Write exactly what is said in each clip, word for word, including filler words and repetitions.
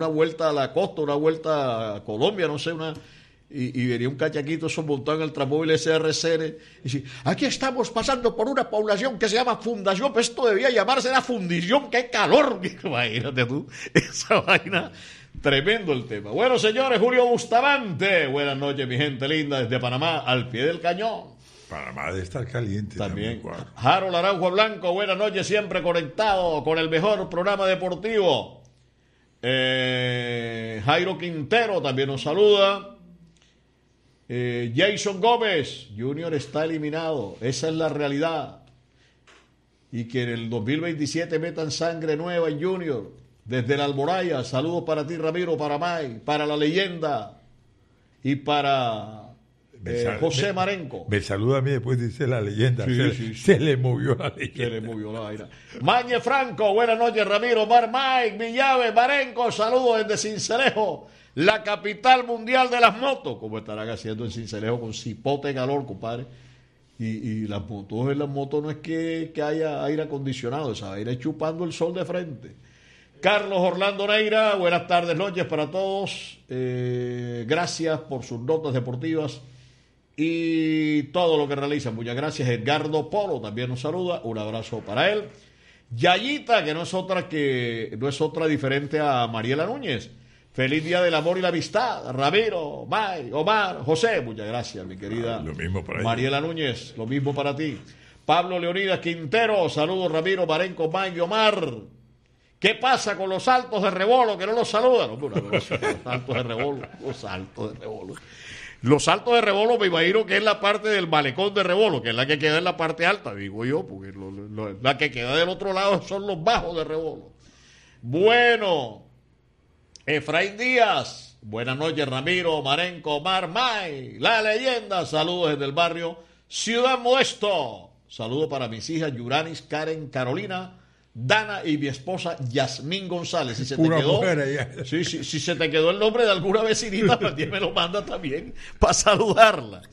una vuelta a la costa, una vuelta a Colombia, no sé, una... Y, y venía un cachaquito eso montado en el Transmóvil S R C N y dice, aquí estamos pasando por una población que se llama Fundación, pues esto debía llamarse la Fundición, qué calor, imagínate tú, esa vaina, tremendo el tema. Bueno, señores, Julio Bustamante, buenas noches, mi gente linda, desde Panamá, al pie del cañón. Panamá debe estar caliente también. también. Harold Araujo Blanco, buenas noches, siempre conectado con el mejor programa deportivo. Eh, Jairo Quintero también nos saluda. Eh, Jason Gómez Junior está eliminado, esa es la realidad, y que en el dos mil veintisiete metan sangre nueva en Junior desde la Alboraya. Saludos para ti, Ramiro, para May, para la leyenda y para eh, José me, Marenco. Me saluda a mí, después dice la leyenda. Sí, se, sí, sí. se le movió la leyenda. Se le movió la vaina. Mañe Franco, buenas noches, Ramiro, Mar Mike, Villave, Marenco, saludos desde Cincelejo, la capital mundial de las motos. Como estarán haciendo en Cincelejo con cipote de calor, compadre. Y, y las motos, en las motos no es que, que haya aire acondicionado, esa aire chupando el sol de frente. Carlos Orlando Neira, buenas tardes, noches para todos. Eh, gracias por sus notas deportivas y todo lo que realizan. Muchas gracias. Edgardo Polo también nos saluda. Un abrazo para él. Yayita, que no es otra que no es otra diferente a Mariela Núñez. Feliz Día del Amor y la Amistad, Ramiro, May, Omar, José. Muchas gracias, mi querida ah, lo mismo para Mariela ella. Núñez. Lo mismo para ti. Pablo Leonidas Quintero, saludos, Ramiro, Marenco, May y Omar. ¿Qué pasa con los saltos de rebolo que no los saludan? No, no, los saltos de rebolo, los saltos de rebolo. Los saltos de rebolo me imagino que es la parte del malecón de rebolo, que es la que queda en la parte alta, digo yo, porque lo, lo, la que queda del otro lado son los bajos de rebolo. Bueno, Efraín Díaz, buenas noches, Ramiro, Marenco, Omar, May, la leyenda, saludos desde el barrio Ciudad Modesto. Saludos para mis hijas Yuranis, Karen, Carolina, Dana y mi esposa Yasmín González. Si se te quedó, sí, sí, si se te quedó el nombre de alguna vecinita, también me lo manda también para saludarla.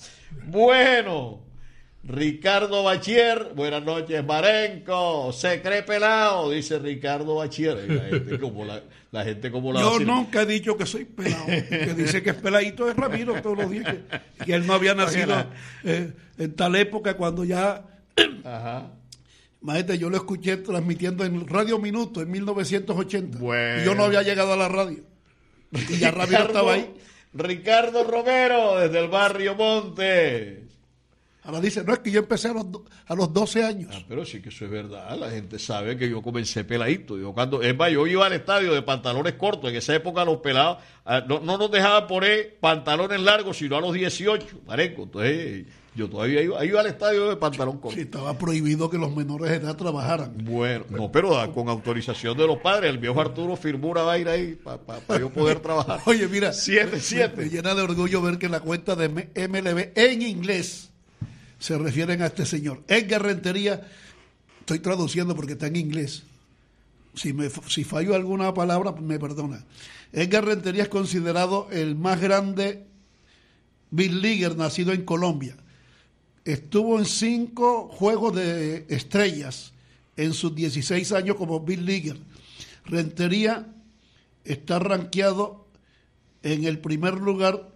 Bueno, Ricardo Bachier, buenas noches, Marenco, se cree pelado, dice Ricardo Bachier. La gente como la, la gente como la Yo vacila. nunca he dicho que soy pelado, que dice que es peladito es Ramiro todos los días, que, que él no había nacido eh, en tal época cuando ya... Ajá. Maestre, yo lo escuché transmitiendo en Radio Minuto en mil novecientos ochenta. Bueno. Y yo no había llegado a la radio. Y ya Ramiro estaba ahí. Ricardo Romero, desde el barrio Monte. Ahora dice, no, es que yo empecé a los, a los doce años. Ah, pero sí que eso es verdad. La gente sabe que yo comencé peladito. Yo cuando, es más, yo iba al estadio de pantalones cortos. En esa época los pelados ah, no, no nos dejaban poner pantalones largos, sino a los dieciocho, Marenco. Entonces... Yo todavía iba, iba al estadio de pantalón corto. Sí, estaba prohibido que los menores de edad trabajaran. Bueno, no, pero da, con autorización de los padres. El viejo Arturo firmó una vaina ahí para pa, pa yo poder trabajar. Oye, mira, siete, siete. Me, me llena de orgullo ver que en la cuenta de M L B en inglés se refieren a este señor. Edgar Rentería, estoy traduciendo porque está en inglés. Si, me, si fallo alguna palabra, me perdona. Edgar Rentería es considerado el más grande big leaguer nacido en Colombia. Estuvo en cinco juegos de estrellas en sus dieciséis años como big leaguer. Rentería está rankeado en el primer lugar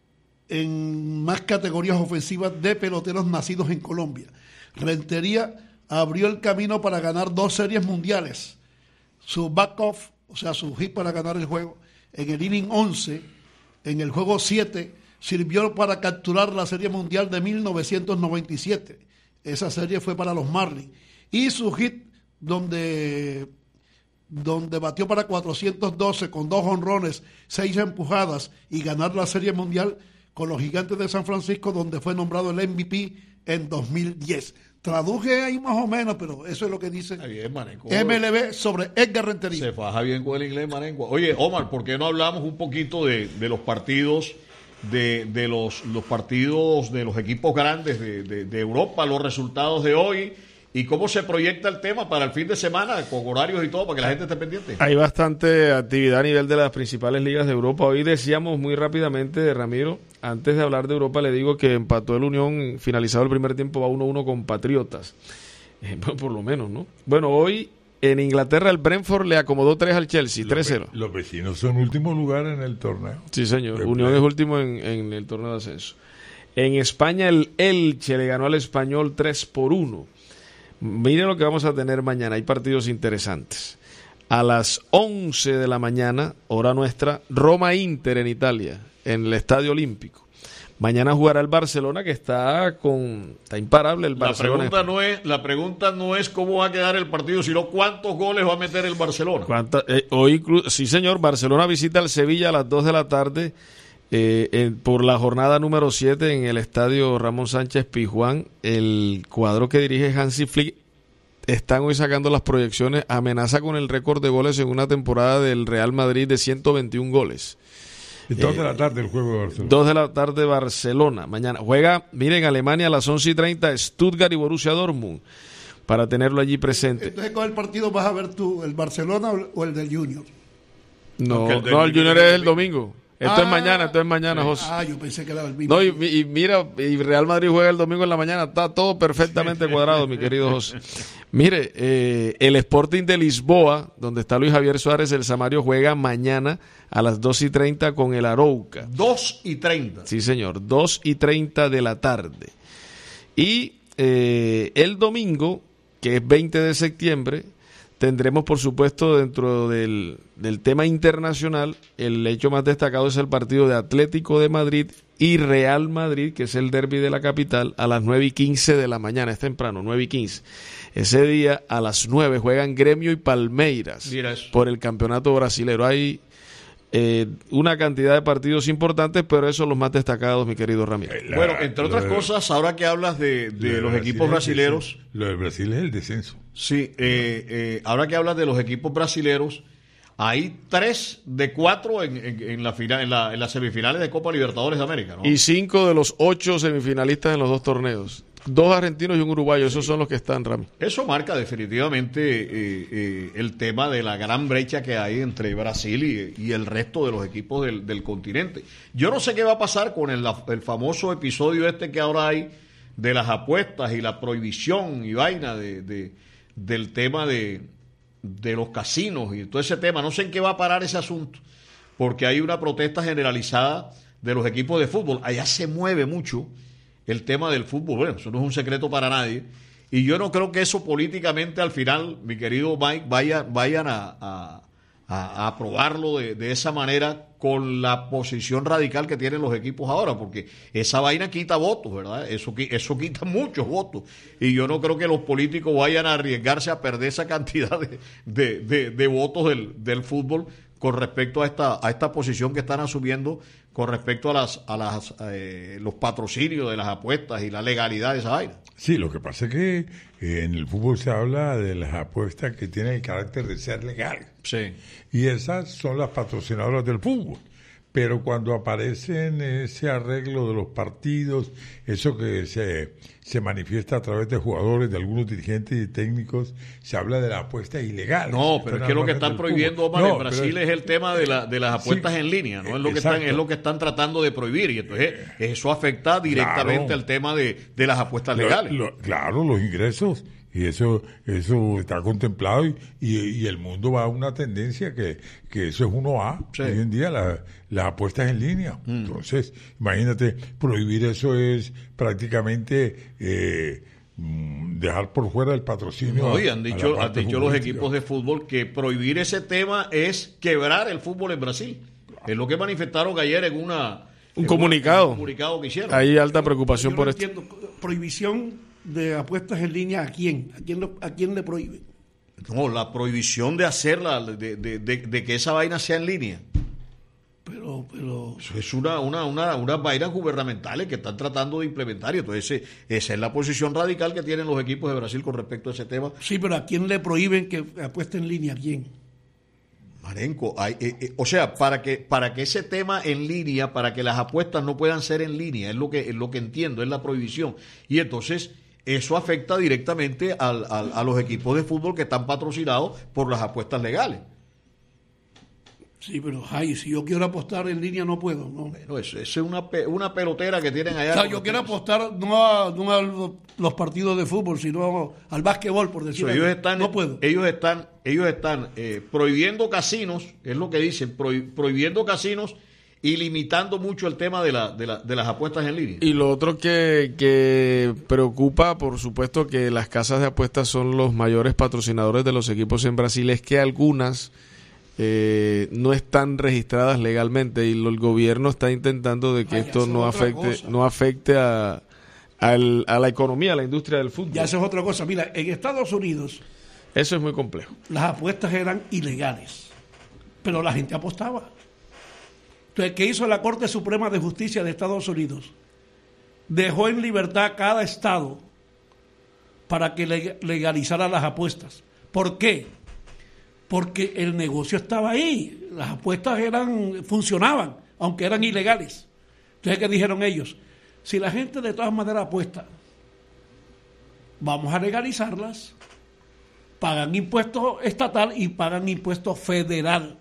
en más categorías ofensivas de peloteros nacidos en Colombia. Rentería abrió el camino para ganar dos series mundiales. Su back-off, o sea, su hit para ganar el juego, en el inning once, en el juego siete, sirvió para capturar la Serie Mundial de mil novecientos noventa y siete. Esa serie fue para los Marlins. Y su hit, donde, donde batió para cuatrocientos doce con dos jonrones, seis empujadas y ganar la Serie Mundial con los Gigantes de San Francisco, donde fue nombrado el M V P en dos mil diez. Traduje ahí más o menos, pero eso es lo que dice bien, Marenco. M L B sobre Edgar Rentería. Se faja bien con el inglés, Marenco. Oye, Omar, ¿por qué no hablamos un poquito de, de los partidos... de, de los, los partidos de los equipos grandes de, de, de Europa, los resultados de hoy y cómo se proyecta el tema para el fin de semana con horarios y todo para que la gente esté pendiente? Hay bastante actividad a nivel de las principales ligas de Europa. Hoy decíamos muy rápidamente, Ramiro, antes de hablar de Europa le digo que empató el Unión, finalizado el primer tiempo, va uno uno con Patriotas, eh, por lo menos, ¿no? Bueno, hoy en Inglaterra el Brentford le acomodó tres al Chelsea, Los tres cero. ve- Los vecinos son último lugar en el torneo. Sí, señor. Pero Unión play. es último en, en el torneo de ascenso. En España el Elche le ganó al Español tres por uno. Miren lo que vamos a tener mañana. Hay partidos interesantes. A las once de la mañana, hora nuestra, Roma-Inter en Italia, en el Estadio Olímpico. Mañana jugará el Barcelona, que está con está imparable el La Barcelona. pregunta, no es, la pregunta no es cómo va a quedar el partido, sino cuántos goles va a meter el Barcelona. ¿Cuánta- eh, hoy, inclu- sí, señor, Barcelona visita al Sevilla a las dos de la tarde eh, en- por la jornada número siete en el estadio Ramón Sánchez Pizjuán. El cuadro que dirige Hansi Flick están hoy sacando las proyecciones, amenaza con el récord de goles en una temporada del Real Madrid de ciento veintiún goles. Y dos de la tarde el juego de Barcelona. dos de la tarde Barcelona. Mañana juega, miren, Alemania a las once y treinta, Stuttgart y Borussia Dortmund, para tenerlo allí presente. Entonces, ¿cuál partido vas a ver tú? ¿El Barcelona o el- o el del Junior? No, Porque el del no, el Junior Junior es es el el domingo. Esto Ah, es mañana, esto es mañana, José. Ah, yo pensé que era el mismo. No, y, y mira, y Real Madrid juega el domingo en la mañana, está todo perfectamente cuadrado, mi querido José. Mire, eh, el Sporting de Lisboa, donde está Luis Javier Suárez, el Samario, juega mañana a las dos y treinta con el Arouca. dos y treinta. Sí, señor, dos y treinta de la tarde. Y eh, el domingo, que es veinte de septiembre, tendremos, por supuesto, dentro del, del tema internacional, el hecho más destacado es el partido de Atlético de Madrid y Real Madrid, que es el derbi de la capital, a las nueve y quince de la mañana, es temprano, nueve y quince. Ese día, a las nueve, juegan Gremio y Palmeiras Mira eso. por el campeonato brasilero. Hay eh, una cantidad de partidos importantes, pero esos son los más destacados, mi querido Ramiro. Eh, la- Bueno, entre lo otras de- cosas, ahora que hablas de, de lo de los Brasil equipos es el brasileros, descenso. Lo de Brasil es el descenso. sí, eh, eh, ahora que hablas de los equipos brasileros, hay tres de cuatro en, en, en la final, en, la, en las semifinales de Copa Libertadores de América, ¿no? Y cinco de los ocho semifinalistas en los dos torneos. Dos argentinos y un uruguayo, esos son los que están, Rami. Eso marca definitivamente eh, eh, el tema de la gran brecha que hay entre Brasil y, y el resto de los equipos del, del continente. Yo no sé qué va a pasar con el, el famoso episodio este que ahora hay de las apuestas y la prohibición y vaina de, de- del tema de, de los casinos y todo ese tema. No sé en qué va a parar ese asunto, porque hay una protesta generalizada de los equipos de fútbol. Allá se mueve mucho el tema del fútbol. Bueno, eso no es un secreto para nadie. Y yo no creo que eso políticamente al final, mi querido Mike, vaya, vayan a, a, a- a aprobarlo de, de esa manera con la posición radical que tienen los equipos ahora, porque esa vaina quita votos, ¿verdad? Eso, qui- eso quita muchos votos. Y yo no creo que los políticos vayan a arriesgarse a perder esa cantidad de, de, de- de votos del, del fútbol con respecto a esta, a esta posición que están asumiendo con respecto a las a las eh, los patrocinios de las apuestas y la legalidad de esa vaina. Sí, lo que pasa es que eh, en el fútbol se habla de las apuestas que tienen el carácter de ser legal. Sí. Y esas son las patrocinadoras del fútbol. Pero cuando aparece en ese arreglo de los partidos, eso que se, se manifiesta a través de jugadores, de algunos dirigentes y técnicos, se habla de la apuesta ilegal. No, pero es que lo que están prohibiendo, Omar, en Brasil es el tema de, la, de las apuestas Sí, en línea, ¿no? Es lo que exacto. están, es lo que están tratando de prohibir. Y entonces eso afecta directamente Claro. al tema de, de las apuestas Lo- legales. lo- claro, los ingresos. Y eso eso está contemplado y, y, y el mundo va a una tendencia que, que eso es uno A. Sí. Hoy en día la- las apuestas en línea. Entonces, imagínate, prohibir eso es prácticamente eh, mm, dejar por fuera el patrocinio. No, a- y han a la dicho, han parte dicho los futbolística. equipos de fútbol que prohibir ese tema es quebrar el fútbol en Brasil. Es lo que manifestaron ayer en una Un en comunicado. una- un comunicado que hicieron. Hay alta preocupación Yo por no esto. entiendo. Prohibición de apuestas en línea, ¿a quién? ¿A quién, lo- a quién le prohíbe? No, la prohibición de hacerla, de, de, de, de que esa vaina sea en línea. Pero, pero Eso es una, una, una, unas vainas gubernamentales que están tratando de implementar. Y entonces ese- esa es la posición radical que tienen los equipos de Brasil con respecto a ese tema. sí, pero ¿a quién le prohíben que apueste en línea? ¿A quién? Marenco, hay, eh, eh, o sea, para que para que ese tema en línea, para que las apuestas no puedan ser en línea, es lo que es lo que entiendo, es la prohibición. Y entonces eso afecta directamente al, al- a los equipos de fútbol que están patrocinados por las apuestas legales. Sí, pero ay, si yo quiero apostar en línea no puedo, ¿no? Bueno, eso, eso es una, pe- una pelotera que tienen allá. O sea, yo quiero apostar no a, no a los partidos de fútbol, sino al básquetbol, por decirlo así. Ellos están, no puedo. Ellos están, ellos están eh, prohibiendo casinos, es lo que dicen, prohi- prohibiendo casinos y limitando mucho el tema de, la, de, la, de las apuestas en línea. Y lo otro que, que preocupa, por supuesto, que las casas de apuestas son los mayores patrocinadores de los equipos en Brasil, es que algunas eh, no están registradas legalmente y lo, el gobierno está intentando de que Ay, esto no afecte, cosa. no afecte a, al- a la economía, a la industria del fútbol. Ya eso es otra cosa. Mira, en Estados Unidos Eso es muy complejo. las apuestas eran ilegales, pero la gente apostaba. Entonces, ¿qué hizo la Corte Suprema de Justicia de Estados Unidos? Dejó en libertad a cada estado para que leg- legalizara las apuestas. ¿Por qué? Porque el negocio estaba ahí, las apuestas eran, funcionaban, aunque eran ilegales. Entonces, ¿qué dijeron ellos? Si la gente de todas maneras apuesta, vamos a legalizarlas, pagan impuesto estatal y pagan impuesto federal.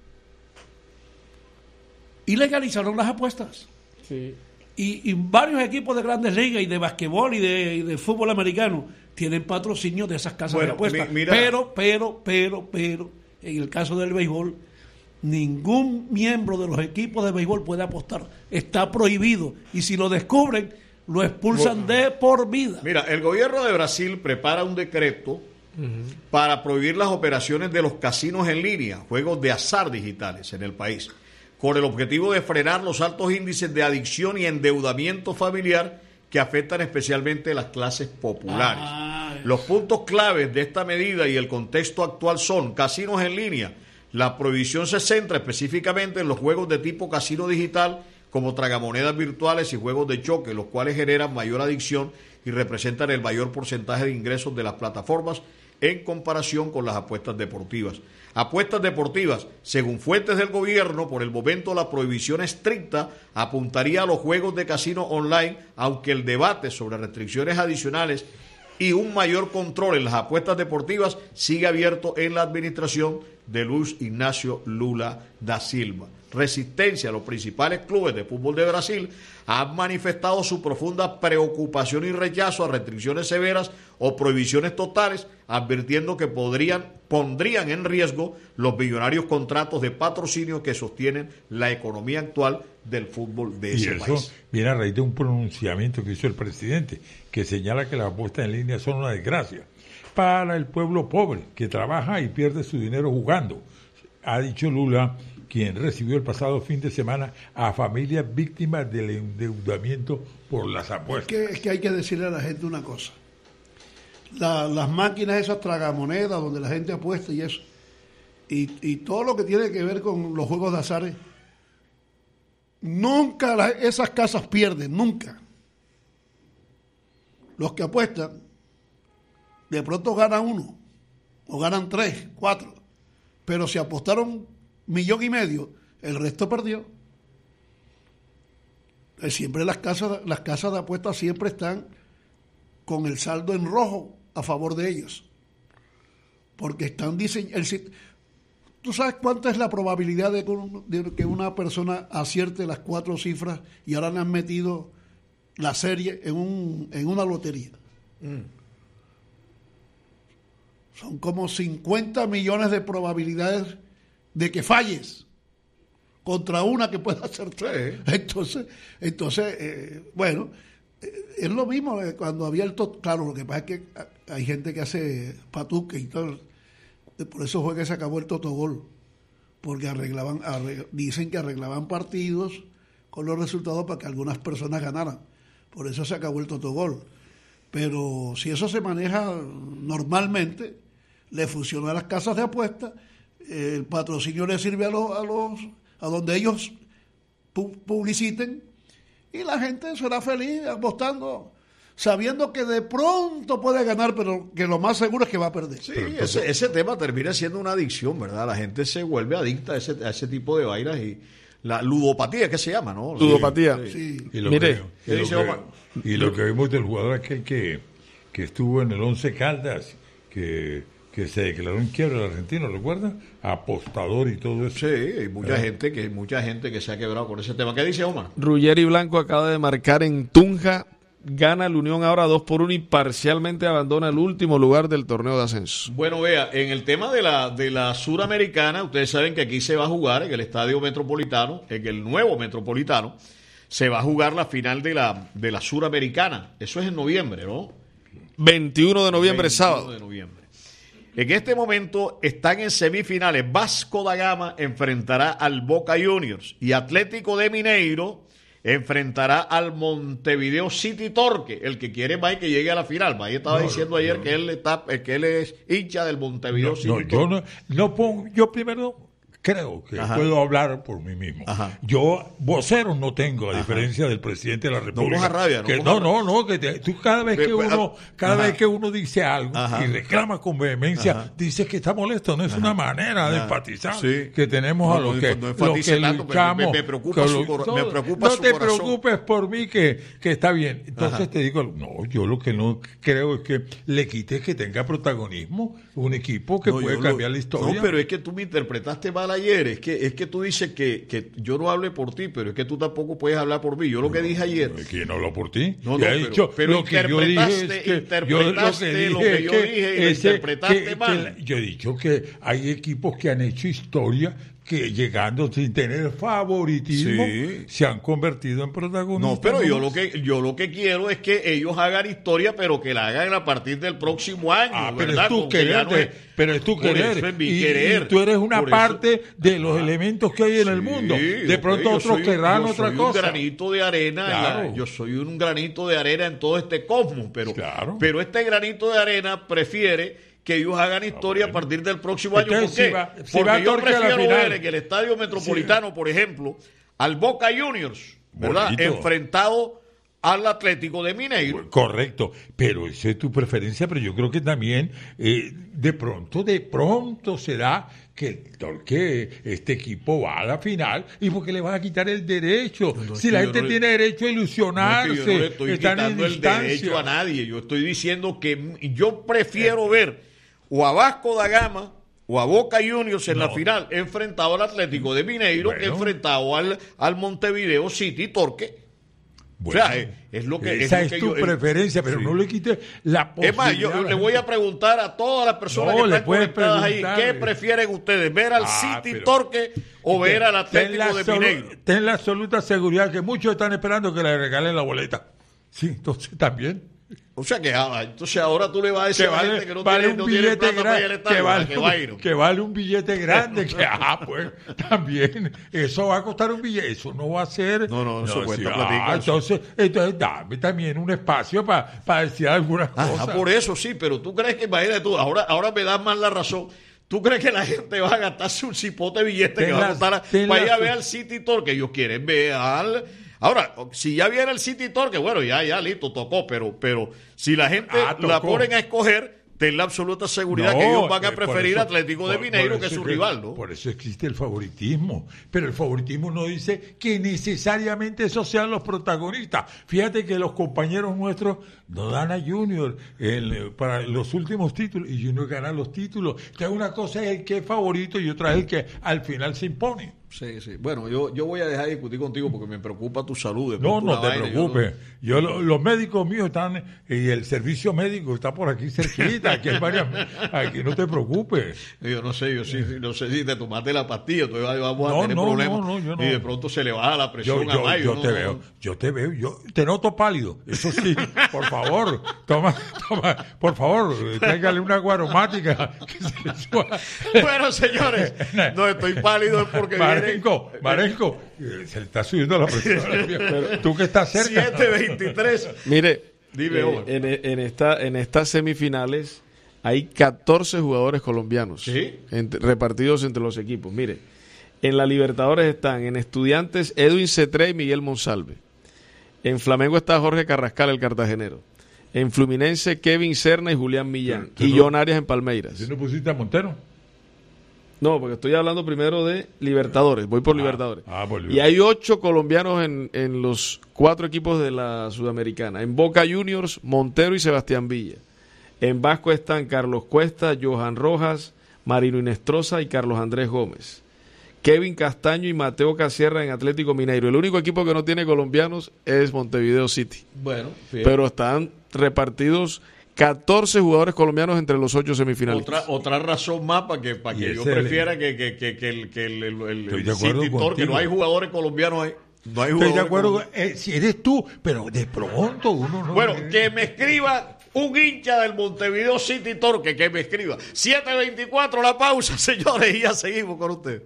Y legalizaron las apuestas. Sí. Y, y varios equipos de grandes ligas y de basquetbol y de, y de fútbol americano tienen patrocinio de esas casas Bueno, de apuestas. mi- mira- Pero, pero, pero, pero, en el caso del béisbol, ningún miembro de los equipos de béisbol puede apostar. Está prohibido. Y si lo descubren, lo expulsan de por vida. Mira, el gobierno de Brasil prepara un decreto para prohibir las operaciones de los casinos en línea, juegos de azar digitales en el país, con el objetivo de frenar los altos índices de adicción y endeudamiento familiar que afectan especialmente a las clases populares. Ah, Los puntos claves de esta medida y el contexto actual son casinos en línea. La prohibición se centra específicamente en los juegos de tipo casino digital, como tragamonedas virtuales y juegos de choque, los cuales generan mayor adicción y representan el mayor porcentaje de ingresos de las plataformas en comparación con las apuestas deportivas. Apuestas deportivas, según fuentes del gobierno, por el momento la prohibición estricta apuntaría a los juegos de casino online, aunque el debate sobre restricciones adicionales y un mayor control en las apuestas deportivas sigue abierto en la administración de Luis Ignacio Lula da Silva. Resistencia, los principales clubes de fútbol de Brasil han manifestado su profunda preocupación y rechazo a restricciones severas o prohibiciones totales, advirtiendo que podrían, pondrían en riesgo los millonarios contratos de patrocinio que sostienen la economía actual del fútbol de Y ese eso país. viene a raíz de un pronunciamiento que hizo el presidente, que señala que las apuestas en línea son una desgracia para el pueblo pobre, que trabaja y pierde su dinero jugando. Ha dicho Lula, quien recibió el pasado fin de semana a familias víctimas del endeudamiento por las Es apuestas. que, es que hay que decirle a la gente una cosa. La- las máquinas esas tragamonedas donde la gente apuesta y eso, y, y todo lo que tiene que ver con los juegos de azares, nunca la- esas casas pierden, nunca. Los que apuestan, de pronto ganan uno, o ganan tres, cuatro, pero si apostaron millón y medio, el resto perdió. Eh, Siempre las casas, las casas de apuestas siempre están con el saldo en rojo a favor de ellos. Porque están diseñados. ¿Tú sabes cuánta es la probabilidad de que, un- de que una persona acierte las cuatro cifras y ahora le han metido la serie en, un, en una lotería? Son como cincuenta millones de probabilidades de que falles contra una que pueda acertar. Sí. Entonces, entonces eh, bueno, eh, es lo mismo eh, cuando había el tot. Claro, lo que pasa es que a- hay gente que hace patuque y todo. Eh, Por eso fue que se acabó el totogol. Porque arreglaban, arregl- dicen que arreglaban partidos con los resultados para que algunas personas ganaran. Por eso se acabó el totogol. Pero si eso se maneja normalmente, le funciona a las casas de apuestas, eh, el patrocinio le sirve a los, a los a donde ellos pu- publiciten y la gente será feliz apostando, sabiendo que de pronto puede ganar, pero que lo más seguro es que va a perder. Sí, ese, ese tema termina siendo una adicción, ¿verdad? La gente se vuelve adicta a ese, a ese tipo de vainas y la ludopatía, ¿qué se llama, no? Ludopatía. Sí. Y lo Mire, que, ¿qué y lo dice que- Omar? y lo que vimos del jugador aquel que, que estuvo en el Once Caldas, que que se declaró en quiebra el argentino, ¿recuerda? Apostador y todo eso. Sí, hay mucha ¿verdad? gente que mucha gente que se ha quebrado con ese tema. ¿Qué dice Omar? Ruggeri Blanco acaba de marcar en Tunja, gana la Unión ahora dos por uno y parcialmente abandona el último lugar del torneo de ascenso. Bueno, vea, en el tema de la de la Suramericana, ustedes saben que aquí se va a jugar en el Estadio Metropolitano, en el nuevo Metropolitano, se va a jugar la final de la de la Suramericana. Eso es en noviembre, ¿no? veintiuno de noviembre, veintiuno sábado. de noviembre. En este momento están en semifinales. Vasco da Gama enfrentará al Boca Juniors y Atlético de Mineiro enfrentará al Montevideo City Torque. El que quiere Mike que llegue a la final. Mike estaba No, diciendo no, ayer no. que él está, que él es hincha del Montevideo No, City no, yo Torque. no, no pongo, yo primero creo que Ajá. puedo hablar por mí mismo. Ajá. Yo voceros no tengo, a diferencia del presidente de la República. coja rabia, no que, coja no, no, no, que te- tú cada vez que Pe- pe- uno, cada Ajá. vez que uno dice algo Ajá. y reclama con vehemencia, Ajá. dices que está molesto. No es una manera de Ajá. enfatizar Sí. que tenemos No, a los no, que, no los enfatice que tanto, pero me- luchamos. me preocupa que su lo- cora- no, me preocupa no su te corazón. preocupes por mí que, que está bien. Entonces Ajá. te digo, no, yo lo que no creo es que le quites que tenga protagonismo un equipo que No, puede yo lo- cambiar la historia. No, pero es que tú me interpretaste mal ayer. Es que, es que tú dices que, que yo no hable por ti, pero es que tú tampoco puedes hablar por mí. Yo lo que dije ayer. ¿Quién habló por ti? No, no, Ya he pero- dicho, pero lo que yo dije es interpretaste- que interpretaste lo que es yo que dije y lo ese- interpretaste que- mal. que la- yo he dicho que hay equipos que han hecho historia que llegando sin tener favoritismo Sí. se han convertido en protagonistas. No, pero yo ¿no? lo que yo lo que quiero es que ellos hagan historia, pero que la hagan a partir del próximo año, Ah, pero ¿verdad? es tu Como que ya querer, no de- es- pero es tu por querer. eso es mi y, querer. y tú eres una Por eso- parte de los Ah. elementos que hay en el Sí, mundo. De ok, pronto yo otros soy un- querrán yo otra soy cosa. un granito de arena, en la- Claro. yo soy un granito de arena en todo este cosmos, pero, Claro. pero este granito de arena prefiere que ellos hagan historia a partir del próximo año. Entonces, ¿Por qué? si va- si Porque va yo Torque a la prefiero final. ver en el Estadio Metropolitano, por ejemplo, al Boca Juniors, ¿verdad? Bonito. Enfrentado al Atlético de Mineiro. Correcto, pero esa es tu preferencia, pero yo creo que también eh, de pronto, de pronto será que, que este equipo va a la final y porque le vas a quitar el derecho. No, es si que la yo gente no le- tiene derecho a No, es ilusionarse, que yo no le estoy están en quitando el distancia. derecho a nadie. Yo estoy diciendo que yo prefiero ver o a Vasco da Gama o a Boca Juniors en la No. final enfrentado al Atlético de Mineiro que Bueno. enfrentado al, al Montevideo City Torque. Bueno, o sea, es, es lo que esa lo es, que tu yo- eh, preferencia, pero sí. no le quites la Es posibilidad. más, yo le voy a preguntar a todas las personas No, que le están puedes conectadas ahí, preguntar. ¿qué prefieren ustedes? ¿Ver al Ah, City pero- Torque o ver al Ten la Atlético de absolu- Mineiro? Ten la absoluta seguridad que muchos están esperando que le regalen la boleta. Sí, entonces también. O sea que ah, entonces ahora tú le vas a decir Que a la vale, gente que no vale tiene, un no tiene billete plata para ir al grande, estadio, que ¿a vale, qué va a ir? que vale un billete grande, que ah, pues también, eso va a costar un billete, eso no va a ser. No, no, eso cuesta sí, platica, ah, eso. entonces, entonces dame también un espacio para decir algunas Ah, cosas. por eso sí, pero tú crees que, imagínate tú, ahora, ahora me das más la razón. ¿Tú crees que la gente va a gastarse un cipote de billete Ten que va a la- costar a- ten para la ir a su- ver al City Tour que ellos quieren ver al... Ahora, si ya viene el City Tour, que bueno, ya, ya, listo, tocó, pero, pero si la gente Ah, la tocó. ponen a escoger, ten la absoluta seguridad No, que ellos van a eh, por preferir eso- Atlético de por- Mineiro por que eso su rival, ¿no? Por eso existe el favoritismo. Pero el favoritismo no dice que necesariamente esos sean los protagonistas. Fíjate que los compañeros nuestros no dan a Junior el- para los últimos títulos y Junior gana los títulos. Entonces una cosa es el que es favorito y otra es el que al final se impone. Sí, sí. Bueno, yo, yo voy a dejar de discutir contigo porque me preocupa tu salud. de No, pronto no una te vaina, yo preocupes. Yo, lo- los médicos míos están, y el servicio médico está por aquí cerquita. Aquí hay varias, aquí no te preocupes. Yo no sé, yo sí, no sé si te tomaste la pastilla, entonces vamos a No, tener no, problemas. no, no, yo no. Y de pronto se le baja la Yo, presión yo, a Mayo. yo no, te no, veo, no. yo te veo, yo te noto pálido. Eso sí, por favor, toma, toma, por favor, tráigale una guaromática. que se le suba. Bueno, señores, no estoy pálido es porque Marenco, Marenco, eh, se le está subiendo la presión. Pero tú que estás cerca. siete veintitrés. Mire, Dime, eh, Omar. en, en, esta, en estas semifinales hay catorce jugadores colombianos ¿Sí? entre- repartidos entre los equipos. Mire, en la Libertadores están en Estudiantes Edwin Cetré y Miguel Monsalve. En Flamengo está Jorge Carrascal, el cartagenero. En Fluminense Kevin Serna y Julián Millán. Tú Y no- John Arias en Palmeiras. ¿Sí no pusiste a Montero? No, porque estoy hablando primero de Libertadores. Voy por Libertadores. ah, por Y hay ocho colombianos en, en los cuatro equipos de la Sudamericana. En Boca Juniors, Montero y Sebastián Villa. En Vasco están Carlos Cuesta, Johan Rojas, Marino Inestrosa y Carlos Andrés Gómez. Kevin Castaño y Mateo Casierra en Atlético Mineiro. El único equipo que no tiene colombianos es Montevideo City. Bueno, fíjate. Pero están repartidos catorce jugadores colombianos entre los ocho semifinalistas. Otra, otra razón más para que, para que yo ese prefiera que, que, que, que el, que el, el, el, Estoy el de acuerdo City Torque, contigo. no hay jugadores colombianos ahí. No hay Estoy jugadores de acuerdo, colombianos. eh, si eres tú, pero de pronto uno no... Bueno, que me escriba un hincha del Montevideo City Torque, que me escriba. siete veinticuatro la pausa, señores, y ya seguimos con ustedes.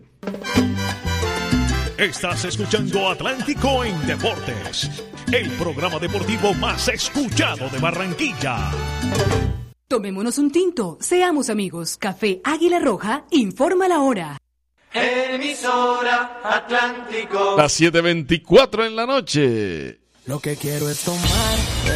Estás escuchando Atlántico en Deportes, el programa deportivo más escuchado de Barranquilla. Tomémonos un tinto, seamos amigos. Café Águila Roja informa la hora. Emisora Atlántico. Las siete veinticuatro en la noche. Lo que quiero es tomar